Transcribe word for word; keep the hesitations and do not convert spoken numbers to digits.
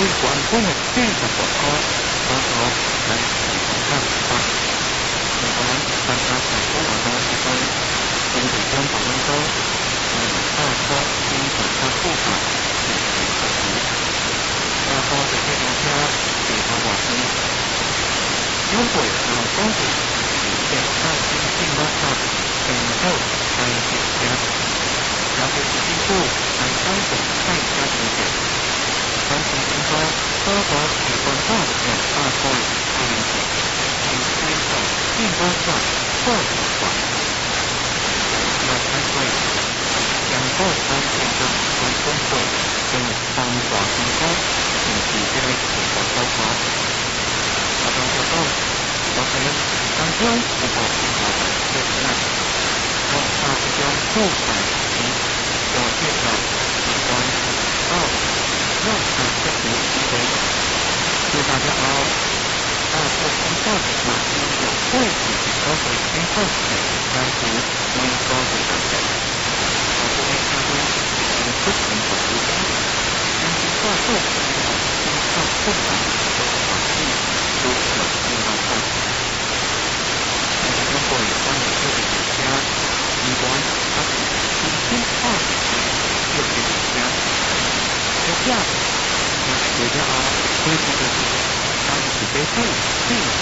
管工的这个广告，包括来喜欢看啊，喜欢参加采购网的时候，跟主观讨论中，我们大说经转向护法，进行克服。大说这些国家比较广义，如果有公主，有些大型进入上，然后开始家，然后是进入来当总在家庭点。当时中中，多国与官方有大会会议，与推动并关上各种管理。要开会，两个关键的沟通会跟三大分工，以及这类情况沟通。活动活动，我们当中如果遇到的困难，我大部分后台及我介绍有关到。让大家有机会，祝大家好。大部分上马上有会议都会先后给单独微高的大家。大部分下面有不同的时间，根据大部分先上困难的场地都有另外看。大家如果有关于这个国家，如果他是新兴化的这个国家。这样，那国家啊，规矩就是当时被赋并